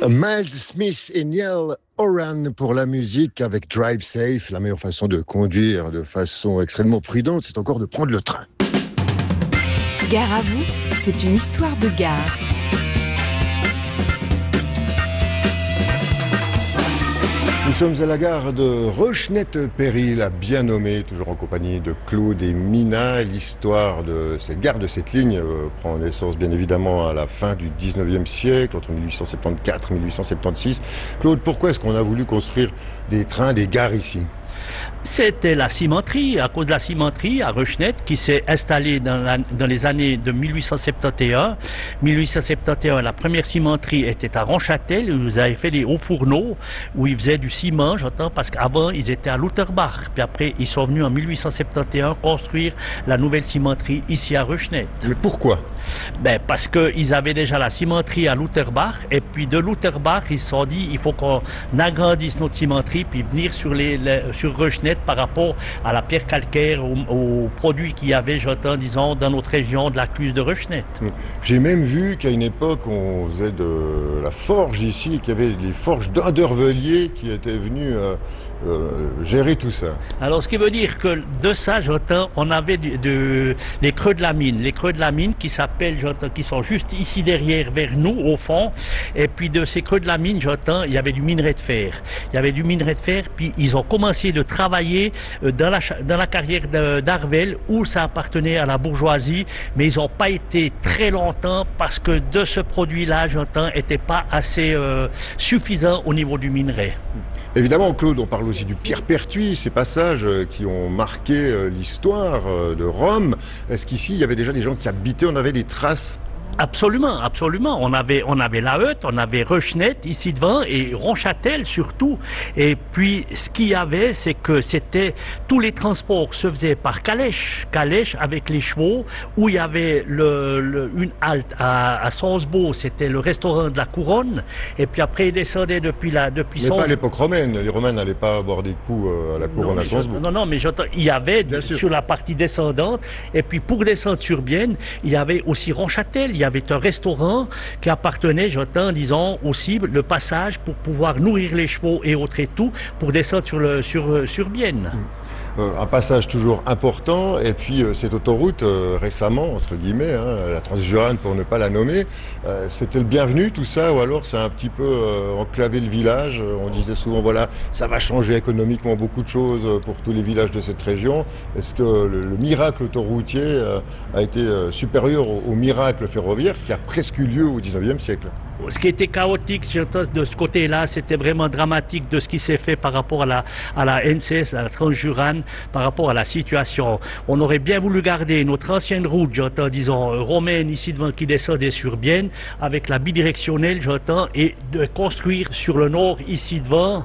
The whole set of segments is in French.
Miles Smith et Neil Horan pour la musique avec Drive Safe. La meilleure façon de conduire de façon extrêmement prudente, c'est encore de prendre le train. Gare à vous, c'est une histoire de gare. Nous sommes à la gare de Rochette-Péril, la bien nommée, toujours en compagnie de Claude et Mina. L'histoire de cette gare, de cette ligne, prend naissance bien évidemment à la fin du 19e siècle, entre 1874 et 1876. Claude, pourquoi est-ce qu'on a voulu construire des trains, des gares ici ? C'était la cimenterie, à cause de la cimenterie à Rochette qui s'est installée dans les années de 1871. 1871, la première cimenterie était à Ronchâtel, où ils avaient fait des hauts fourneaux, où ils faisaient du ciment, j'entends, parce qu'avant ils étaient à Lauterbach. Puis après, ils sont venus en 1871 construire la nouvelle cimenterie ici à Rochette. Mais pourquoi ? Parce qu'ils avaient déjà la cimenterie à Lauterbach, et puis de Lauterbach, ils se sont dit, il faut qu'on agrandisse notre cimenterie, puis venir sur Rochette par rapport à la pierre calcaire, aux produits qu'il y avait, j'entends, disons, dans notre région de la Cluse de Rochette. J'ai même vu qu'à une époque, on faisait de la forge ici, qu'il y avait les forges d'Andervelier qui étaient venus gérer tout ça. Alors, ce qui veut dire que de ça, j'entends, on avait les creux de la mine. Les creux de la mine qui s'appellent, j'entends, qui sont juste ici derrière, vers nous, au fond. Et puis de ces creux de la mine, j'entends, il y avait du minerai de fer. Il y avait du minerai de fer, puis ils ont commencé de travailler dans la carrière d'Arvel, où ça appartenait à la bourgeoisie, mais ils n'ont pas été très longtemps parce que de ce produit-là, j'entends, n'était pas assez suffisant au niveau du minerai. Évidemment, Claude, on parle aussi du Pierrepertuis, ces passages qui ont marqué l'histoire de Rome. Est-ce qu'ici, il y avait déjà des gens qui habitaient, on avait des traces ? Absolument, absolument. On avait La Hutte, on avait Rochette ici devant et Ronchâtel surtout. Et puis, ce qu'il y avait, c'est que tous les transports se faisaient par calèche avec les chevaux, où il y avait une halte à Sonsbeau, c'était le restaurant de la Couronne. Et puis après, ils descendaient depuis Mais pas à l'époque romaine. Les Romains n'allaient pas boire des coups à la Couronne à Sonsbeau. Non, mais j'entends, il y avait sur la partie descendante. Et puis pour descendre sur Bienne, il y avait aussi Ronchâtel. Il y avait un restaurant qui appartenait, j'entends, disons, aussi le passage pour pouvoir nourrir les chevaux et autres et tout, pour descendre sur Bienne. Un passage toujours important, et puis cette autoroute récemment, entre guillemets, la Transjurane pour ne pas la nommer, c'était le bienvenu tout ça, ou alors ça a un petit peu enclavé le village. On disait souvent, voilà, ça va changer économiquement beaucoup de choses pour tous les villages de cette région. Est-ce que le miracle autoroutier a été supérieur au miracle ferroviaire qui a presque eu lieu au 19e siècle ? Ce qui était chaotique de ce côté-là, c'était vraiment dramatique de ce qui s'est fait par rapport à la NCS, à la Transjurane, par rapport à la situation. On aurait bien voulu garder notre ancienne route, j'entends, disons, romaine ici devant qui descendait sur Bienne, avec la bidirectionnelle, j'entends, et de construire sur le nord ici devant,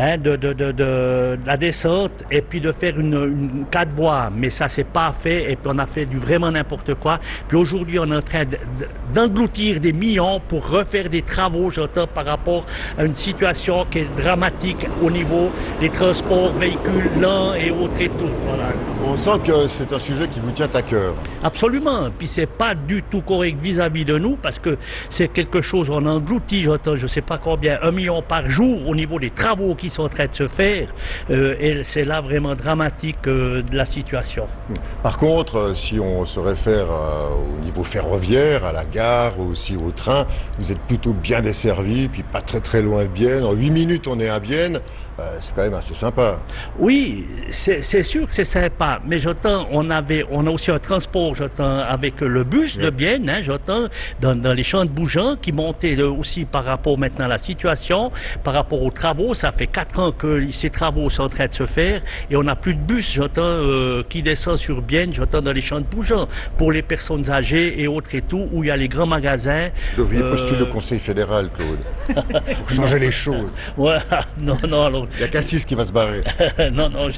de la descente, et puis de faire une 4 voies. Mais ça s'est pas fait, et puis on a fait du vraiment n'importe quoi. Puis aujourd'hui, on est en train d'engloutir des millions pour refaire des travaux, j'entends, par rapport à une situation qui est dramatique au niveau des transports, véhicules lents et autres et tout. Voilà. On sent que c'est un sujet qui vous tient à cœur. Absolument. Puis c'est pas du tout correct vis-à-vis de nous parce que c'est quelque chose, on engloutit, j'entends, je sais pas combien, 1 million par jour au niveau des travaux qui sont en train de se faire. Et c'est là vraiment dramatique de la situation. Par contre, si on se réfère au niveau ferroviaire, à la gare, aussi au train, vous êtes plutôt bien desservi, puis pas très très loin de Bienne. En 8 minutes, on est à Bienne. C'est quand même assez sympa. Oui, c'est sûr que c'est sympa, mais j'entends, on a aussi un transport, j'entends, avec le bus de Bienne, j'entends, dans les champs de Bougeant, qui montait aussi par rapport maintenant à la situation, par rapport aux travaux. Ça fait 4 ans que ces travaux sont en train de se faire, et on n'a plus de bus, j'entends, qui descend sur Bienne, j'entends, dans les champs de Bougeant, pour les personnes âgées et autres et tout, où il y a les grands magasins. Vous devriez postuler au Conseil fédéral, Claude. Pour changer les choses. Ouais, non, alors... Il y a Cassis qui va se barrer. Non, j'aime mieux être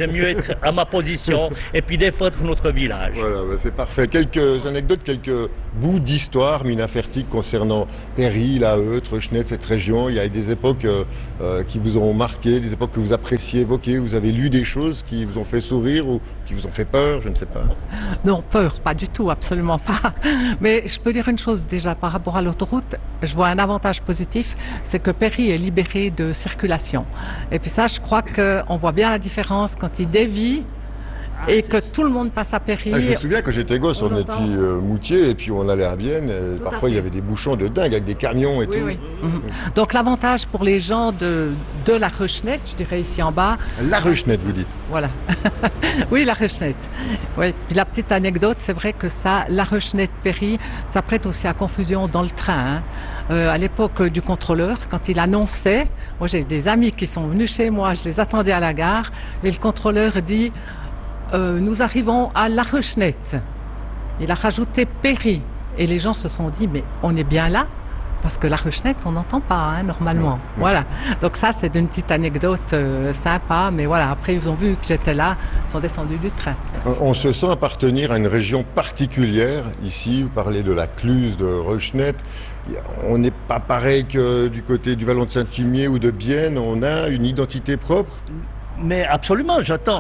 être à ma position et puis défendre notre village. Voilà, c'est parfait. Quelques anecdotes, quelques bouts d'histoire minafertique concernant Péry, La Heutre, Reuchnett, cette région. Il y a des époques qui vous ont marqué, des époques que vous appréciez évoquer. Vous avez lu des choses qui vous ont fait sourire ou qui vous ont fait peur, je ne sais pas. Non, peur, pas du tout, absolument pas. Mais je peux dire une chose déjà par rapport à l'autoroute. Je vois un avantage positif, c'est que Péry est libéré de circulation. Et puis ça, je crois qu'on voit bien la différence quand il dévie et que tout le monde passe à Péry. Je me souviens quand j'étais gosse, on était Moutier et puis on allait à Bienne. Parfois il y avait des bouchons de dingue avec des camions et tout. Oui. Donc l'avantage pour les gens de la Reuchnett, je dirais ici en bas. La Reuchnett, vous dites. Voilà. Oui, la Reuchnett. Oui. Puis la petite anecdote, c'est vrai que ça, la Reuchnett-Péry, ça prête aussi à confusion dans le train. À l'époque du contrôleur, quand il annonçait, moi j'ai des amis qui sont venus chez moi, je les attendais à la gare, et le contrôleur dit nous arrivons à La Reuchnett. Il a rajouté Péry. Et les gens se sont dit, mais on est bien là? Parce que La Reuchnett, on n'entend pas, normalement. Voilà. Donc ça, c'est une petite anecdote sympa. Mais voilà, après, ils ont vu que j'étais là, ils sont descendus du train. On se sent appartenir à une région particulière. Ici, vous parlez de la Cluse de Reuchnett. On n'est pas pareil que du côté du Vallon de Saint-Imier ou de Bienne. On a une identité propre. Mais absolument,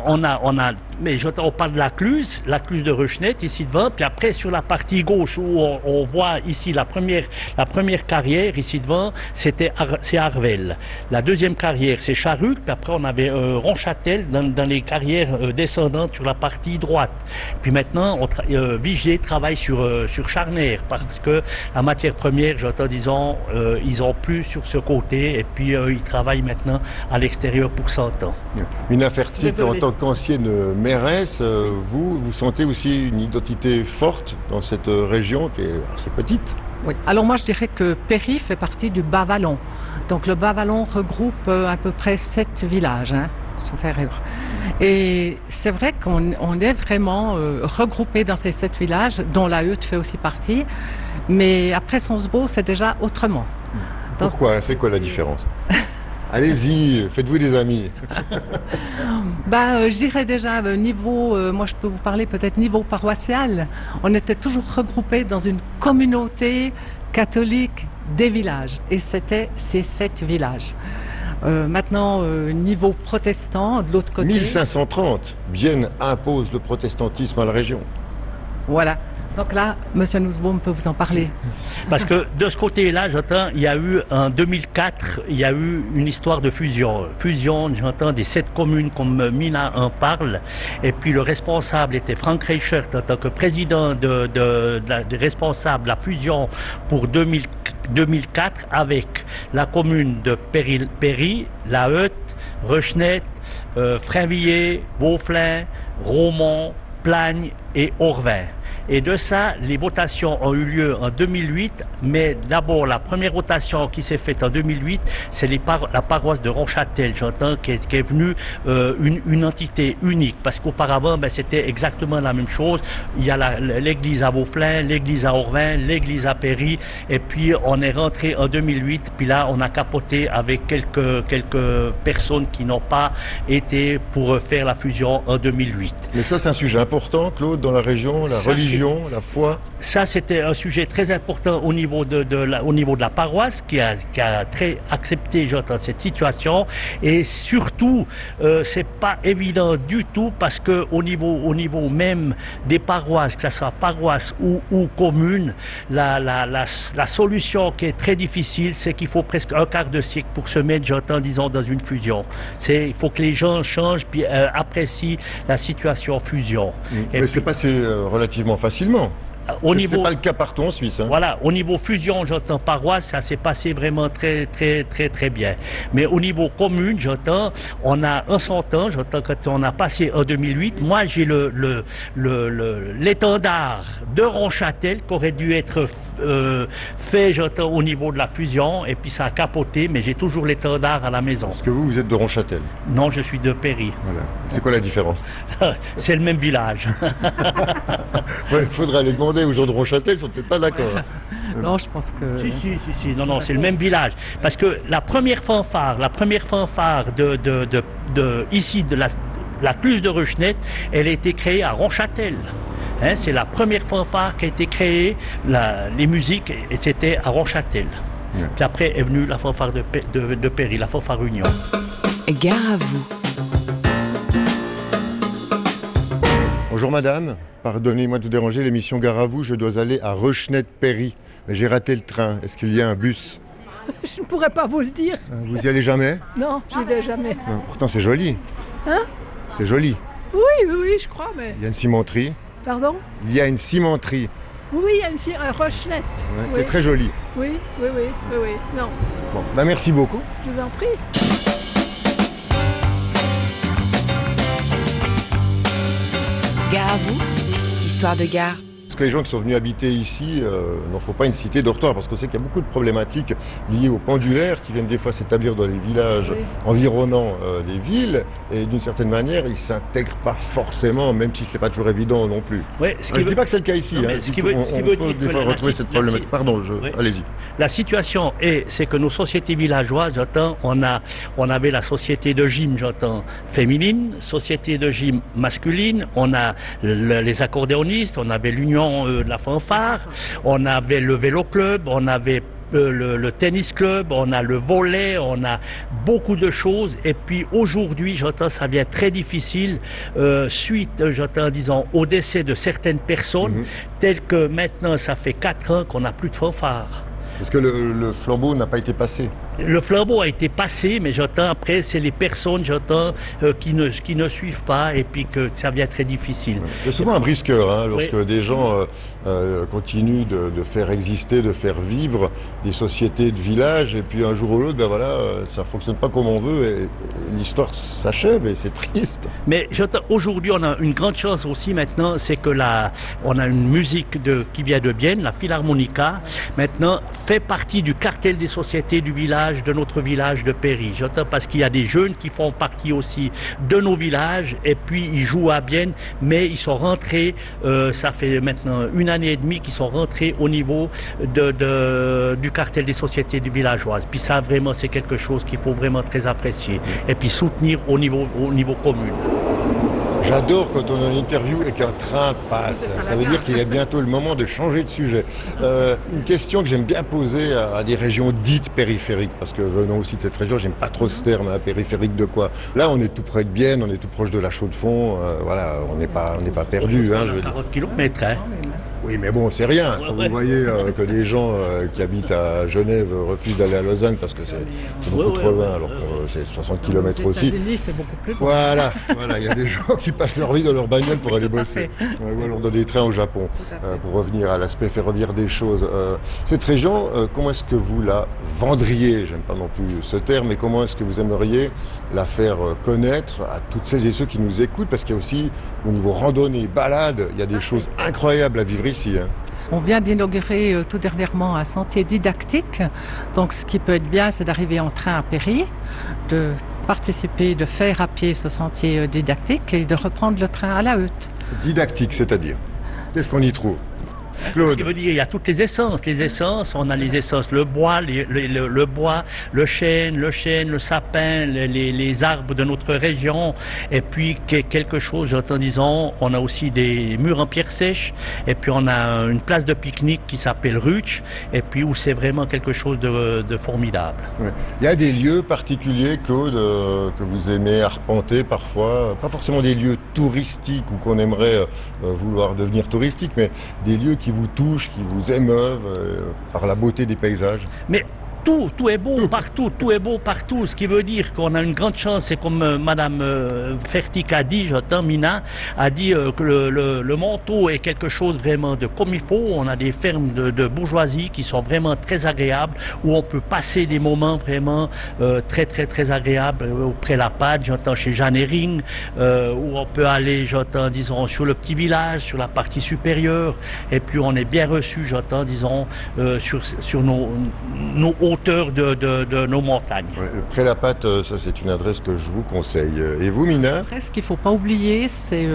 on parle de la Cluse de Reuchnett, ici devant, puis après sur la partie gauche où on voit ici la première carrière, ici devant, c'est Arvel. La deuxième carrière, c'est Charruc, puis après on avait Ronchâtel dans les carrières descendantes sur la partie droite. Puis maintenant, Vigier travaille sur Charnière, parce que la matière première, disons, ils ont plus sur ce côté, et puis ils travaillent maintenant à l'extérieur pour 100 ans. Minafertique, en tant qu'ancienne mairesse, vous sentez aussi une identité forte dans cette région qui est assez petite? Oui. Alors moi je dirais que Péry fait partie du Bas-Vallon. Donc le Bas-Vallon regroupe à peu près 7 villages, sauf erreur. Et c'est vrai qu'on est vraiment regroupé dans ces 7 villages, dont La Heutre fait aussi partie. Mais après Sonsbeau, c'est déjà autrement. Donc... Pourquoi? C'est quoi la différence? Allez-y, faites-vous des amis. J'irais déjà niveau, moi je peux vous parler peut-être niveau paroissial. On était toujours regroupés dans une communauté catholique des villages. Et c'était ces 7 villages. Maintenant, niveau protestant, de l'autre côté... 1530, Bienne impose le protestantisme à la région. Voilà. Donc là, Monsieur Nussbaum peut vous en parler. Parce que de ce côté-là, il y a eu en 2004, il y a eu une histoire de fusion. Fusion, des 7 communes comme Mina en parle. Et puis le responsable était Frank Reichert en tant que président des responsables de la fusion pour 2004 avec la commune de Péry, La Heutre, Reuchnett, Frainvilliers, Vauflin, Romont, Plagne et Orvin. Et de ça, les votations ont eu lieu en 2008, mais d'abord, la première votation qui s'est faite en 2008, c'est la paroisse de Ronchâtel, qui est venue une entité unique, parce qu'auparavant, c'était exactement la même chose. Il y a l'église à Vauflin, l'église à Orvin, l'église à Péry, et puis on est rentré en 2008, puis là, on a capoté avec quelques personnes qui n'ont pas été pour faire la fusion en 2008. Mais ça, c'est un sujet important, Claude, dans la région, la religion, la foi. Ça, c'était un sujet très important au niveau de la paroisse qui a très accepté cette situation. Et surtout, c'est pas évident du tout parce que au niveau même des paroisses, que ce soit paroisse ou commune, la solution qui est très difficile, c'est qu'il faut presque un quart de siècle pour se mettre, disons, dans une fusion. Il faut que les gens changent puis apprécient la situation fusion. Mais c'est passé relativement facilement. C'est pas le cas partout en Suisse. Voilà, au niveau fusion, paroisse, ça s'est passé vraiment très, très, très, très bien. Mais au niveau commune, on a un 100 ans, quand on a passé en 2008, moi j'ai l'étendard de Ronchâtel qui aurait dû être fait, au niveau de la fusion, et puis ça a capoté, mais j'ai toujours l'étendard à la maison. Est-ce que vous êtes de Ronchâtel? Non, je suis de Péry. Voilà. C'est quoi la différence? C'est le même village. Il faudra aller demander aux gens de Ronchâtel, ils sont peut-être pas d'accord. Non, je pense que... Si, non, c'est le même village. Parce que la première fanfare ici, La cluse de Ruchnett, elle a été créée à Ronchâtel. Hein, c'est la première fanfare qui a été créée, les musiques, et c'était à Ronchâtel. Ouais. Puis après est venue la fanfare de Péry, la fanfare Union. Gare à vous. Bonjour madame, pardonnez-moi de vous déranger, l'émission Gare à vous, je dois aller à Ruchnett-Péry. Mais j'ai raté le train, est-ce qu'il y a un bus? Je ne pourrais pas vous le dire. Vous y allez jamais? Non, j'y vais jamais. Non, pourtant c'est joli. Hein? C'est joli. Oui, je crois, mais... Il y a une cimenterie. Pardon? Il y a une cimenterie. Oui, il y a un Ruchnett. Ouais, oui. C'est très joli. Oui. Non. Bon, bah merci beaucoup. Je vous en prie. Gare à vous, histoire de gare. Parce que les gens qui sont venus habiter ici n'en font pas une cité dortoir, parce qu'on sait qu'il y a beaucoup de problématiques liées aux pendulaires qui viennent des fois s'établir dans les villages environnant les villes, et d'une certaine manière, ils ne s'intègrent pas forcément, même si ce n'est pas toujours évident non plus. Ouais, je ne dis pas que c'est le cas ici. Non, ce qui veut dire des fois retrouver cette problématique. Pardon, allez-y. La situation c'est que nos sociétés villageoises, on avait la société de gym, féminine, société de gym masculine, on a les accordéonistes, on avait l'union de la fanfare, on avait le vélo club, on avait le tennis club, on a le volley, on a beaucoup de choses. Et puis aujourd'hui, ça devient très difficile suite, disons, au décès de certaines personnes, telles que maintenant, ça fait 4 ans qu'on n'a plus de fanfare. Parce que le flambeau n'a pas été passé. Le flambeau a été passé, mais après, c'est les personnes, qui ne suivent pas, et puis que ça devient très difficile. C'est souvent un brise-cœur, lorsque des gens continuent de faire exister, de faire vivre des sociétés de village, et puis un jour ou l'autre, ça fonctionne pas comme on veut, et l'histoire s'achève, et c'est triste. Mais aujourd'hui, on a une grande chance aussi maintenant, c'est que on a une musique qui vient de Bienne, la Philharmonica, maintenant fait partie du cartel des sociétés du village, de notre village de Péry. Parce qu'il y a des jeunes qui font partie aussi de nos villages, et puis ils jouent à Bienne, mais ils sont rentrés, ça fait maintenant 1 année et demie qu'ils sont rentrés au niveau du cartel des sociétés du villageoises. Puis ça, vraiment, c'est quelque chose qu'il faut vraiment très apprécier, et puis soutenir au niveau commune. J'adore quand on a une interview et qu'un train passe. Ça veut dire qu'il est bientôt le moment de changer de sujet. Une question que j'aime bien poser à des régions dites périphériques, parce que venant aussi de cette région, j'aime pas trop ce terme, périphérique de quoi. Là, on est tout près de Bienne, on est tout proche de la Chaux-de-Fonds, on n'est pas perdu. 40 km, hein. Oui, mais bon, c'est rien. Quand vous voyez que des gens qui habitent à Genève refusent d'aller à Lausanne parce que c'est beaucoup trop loin, alors que c'est 60 km aussi. Aux États-Unis, c'est beaucoup plus loin. Voilà, il y a des gens qui passent leur vie dans leur bagnole pour aller bosser. Ou alors dans des trains au Japon, pour revenir à l'aspect ferroviaire des choses. Cette région, comment est-ce que vous la vendriez? J'aime pas non plus ce terme, mais comment est-ce que vous aimeriez la faire connaître à toutes celles et ceux qui nous écoutent? Parce qu'il y a aussi, au niveau randonnée, balade, il y a des choses incroyables à vivre ici. On vient d'inaugurer tout dernièrement un sentier didactique. Donc ce qui peut être bien, c'est d'arriver en train à Péry, de participer, de faire à pied ce sentier didactique et de reprendre le train à la Hutte. Didactique, c'est-à-dire? Qu'est-ce qu'on y trouve? Claude. Ce qui veut dire, il y a toutes les essences. Les essences, on a les essences, le bois, le bois, le chêne, le sapin, les arbres de notre région. Et puis, quelque chose, disons, on a aussi des murs en pierre sèche. Et puis, on a une place de pique-nique qui s'appelle Ruch. Et puis, où c'est vraiment quelque chose de formidable. Ouais. Il y a des lieux particuliers, Claude, que vous aimez arpenter parfois. Pas forcément des lieux touristiques ou qu'on aimerait vouloir devenir touristique, mais des lieux qui vous touchent, qui vous émeuvent par la beauté des paysages. Mais tout est beau partout, tout est beau partout. Ce qui veut dire qu'on a une grande chance, c'est comme Madame Fertic a dit, Mina a dit que le Montaut est quelque chose vraiment de comme il faut. On a des fermes de bourgeoisie qui sont vraiment très agréables, où on peut passer des moments vraiment très très très agréables auprès de la pâte, chez Jeanne Hering, où on peut aller, disons, sur le petit village, sur la partie supérieure, et puis on est bien reçu, disons, sur nos hauteur de nos montagnes. Ouais, Près la Patte, ça c'est une adresse que je vous conseille. Et vous, Mina? Ce qu'il ne faut pas oublier, c'est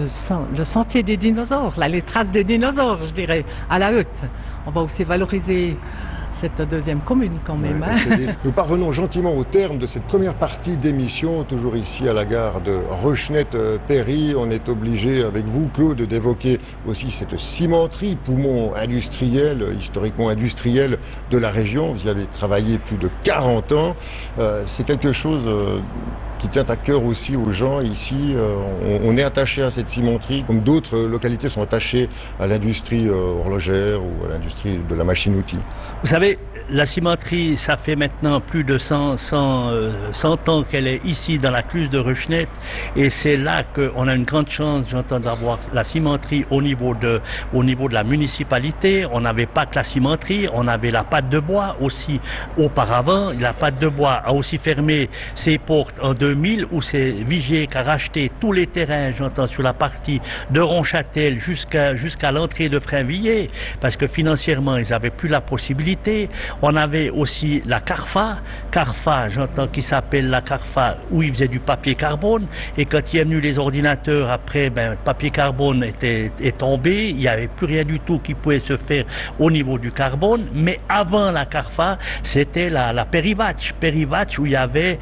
le sentier des dinosaures, là, les traces des dinosaures, je dirais, à la Hutte. On va aussi valoriser cette deuxième commune quand même. Nous parvenons gentiment au terme de cette première partie d'émission, toujours ici à la gare de Rochnette-Péry. On est obligé avec vous, Claude, d'évoquer aussi cette cimenterie, poumon industriel, historiquement industriel de la région. Vous y avez travaillé plus de 40 ans. C'est quelque chose qui tient à cœur aussi aux gens ici. On est attaché à cette cimenterie, comme d'autres localités sont attachées à l'industrie horlogère ou à l'industrie de la machine-outil. Vous savez, la cimenterie, ça fait maintenant plus de 100 ans qu'elle est ici dans la cluse de Rochnette, et c'est là qu'on a une grande chance, j'entends, d'avoir la cimenterie au niveau de la municipalité. On n'avait pas que la cimenterie, on avait la pâte de bois aussi auparavant. La pâte de bois a aussi fermé ses portes en 2000, où c'est Vigier qui a racheté tous les terrains, j'entends, sur la partie de Ronchâtel jusqu'à l'entrée de Frainvilliers, parce que financièrement, ils n'avaient plus la possibilité. On avait aussi la Carfa, j'entends, qui s'appelle la Carfa, où ils faisaient du papier carbone. Et quand il y a venu les ordinateurs, après, le papier carbone est tombé. Il n'y avait plus rien du tout qui pouvait se faire au niveau du carbone. Mais avant la Carfa, c'était la Perivatch, où il y avait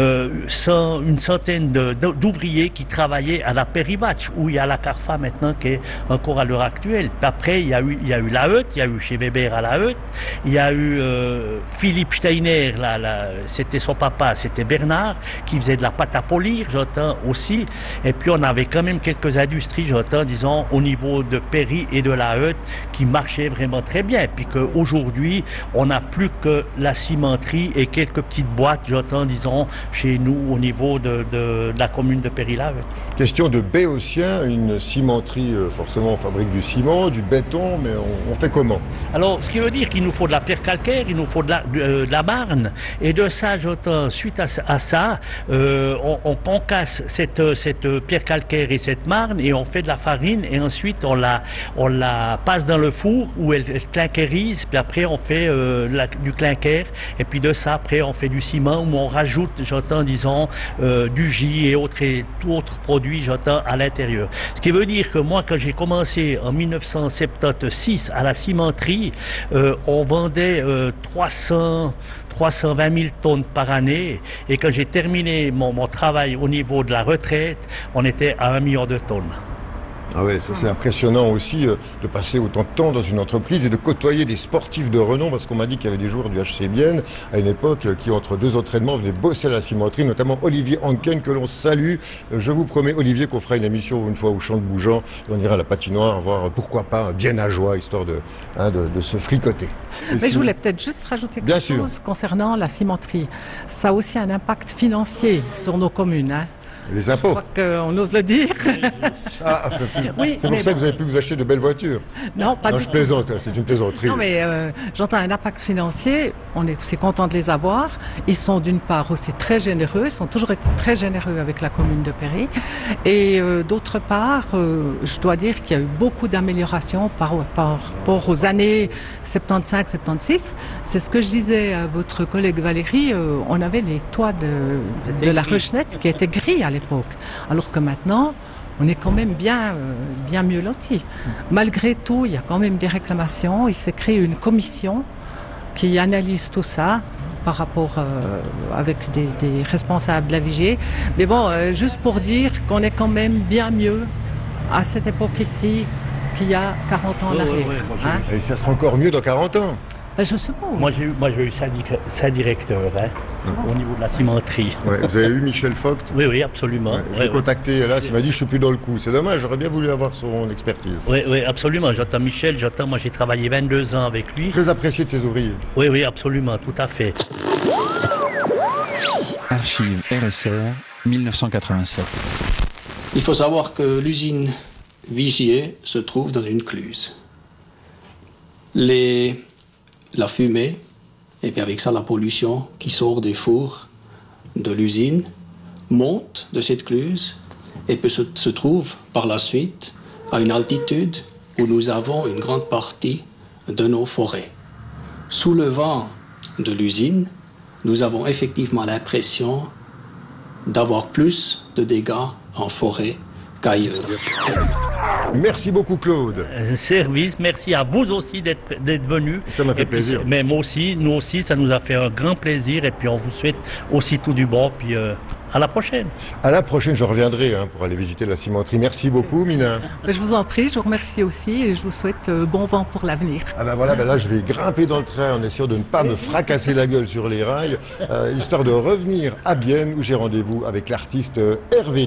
une centaine d'ouvriers qui travaillaient à la Perivatch, où il y a la Carfa maintenant qui est encore à l'heure actuelle. Puis après, il y a eu la Heute, il y a eu chez Weber à la Heute, il y a eu Philippe Steiner, c'était son papa, c'était Bernard, qui faisait de la pâte à polir, j'entends, aussi. Et puis on avait quand même quelques industries, j'entends, disons, au niveau de Péry et de la Heute, qui marchaient vraiment très bien. Et puis qu'aujourd'hui, on n'a plus que la cimenterie et quelques petites boîtes, j'entends, disons, chez nous, au niveau de la commune de Péry-la-Heute. Question de Béotien, une cimenterie, forcément on fabrique du ciment, du béton, mais on fait comment? Alors, ce qui veut dire qu'il nous faut de la pierre calcaire, il nous faut de la marne, et de ça, j'entends, suite à ça, on concasse cette pierre calcaire et cette marne, et on fait de la farine, et ensuite on la passe dans le four où elle clinquérise, puis après on fait du clinker, et puis de ça, après on fait du ciment, où on rajoute, j'entends, disons, du gis et autres produits, j'entends, à l'intérieur. Ce qui veut dire que moi, quand j'ai commencé en 1976 à la cimenterie, on vendait 320 000 tonnes par année, et quand j'ai terminé mon travail au niveau de la retraite, on était à 1 million de tonnes. Ah ouais, ça c'est impressionnant aussi de passer autant de temps dans une entreprise et de côtoyer des sportifs de renom, parce qu'on m'a dit qu'il y avait des joueurs du HC Bienne à une époque qui, entre deux entraînements, venaient bosser à la cimenterie, notamment Olivier Anken, que l'on salue. Je vous promets, Olivier, qu'on fera une émission une fois au Champ de Bougeant, et on ira à la patinoire voir, pourquoi pas, bien à joie, histoire de se fricoter. Mais je voulais peut-être juste rajouter quelque chose concernant la cimenterie. Ça a aussi un impact financier sur nos communes, hein. Les impôts. Je crois qu'on ose le dire. Oui, c'est pour ça que vous avez pu vous acheter de belles voitures. Non, pas du tout. Je plaisante, c'est une plaisanterie. Non, mais j'entends un impact financier. On est aussi content de les avoir. Ils sont d'une part aussi très généreux. Ils ont toujours été très généreux avec la commune de Péry. Et d'autre part, je dois dire qu'il y a eu beaucoup d'améliorations par rapport aux années 75-76. C'est ce que je disais à votre collègue Valérie. On avait les toits de la Rochnette qui étaient gris à l'époque, alors que maintenant on est quand même bien mieux lotis. Malgré tout, il y a quand même des réclamations. Il s'est créé une commission qui analyse tout ça par rapport avec des responsables de la Vigier. Mais bon, juste pour dire qu'on est quand même bien mieux à cette époque ici qu'il y a 40 ans en arrière. Hein? Et ça sera encore mieux dans 40 ans. Je sais pas. Moi j'ai eu 5 directeurs, hein, au niveau de la cimenterie. Ouais, vous avez eu Michel Vogt? Oui, absolument. Ouais, je l'ai contacté, là, il m'a dit je suis plus dans le coup. C'est dommage, j'aurais bien voulu avoir son expertise. Oui, absolument. J'entends Michel, moi j'ai travaillé 22 ans avec lui. Très apprécié de ses ouvriers. Oui, absolument, tout à fait. Archives RSR, 1987. Il faut savoir que l'usine Vigier se trouve dans une cluse. La fumée, et puis avec ça la pollution qui sort des fours de l'usine, monte de cette cluse et peut se trouve par la suite à une altitude où nous avons une grande partie de nos forêts. Sous le vent de l'usine, nous avons effectivement l'impression d'avoir plus de dégâts en forêt qu'ailleurs. Merci beaucoup Claude. Service, merci à vous aussi d'être venus. Ça m'a fait Et puis, plaisir. Mais moi aussi, nous aussi, ça nous a fait un grand plaisir. Et puis on vous souhaite aussi tout du bon. Puis à la prochaine. À la prochaine, je reviendrai pour aller visiter la cimenterie. Merci beaucoup Mina. Je vous en prie, je vous remercie aussi et je vous souhaite bon vent pour l'avenir. Ah ben voilà, là je vais grimper dans le train en essayant de ne pas me fracasser la gueule sur les rails, histoire de revenir à Bienne où j'ai rendez-vous avec l'artiste Hervé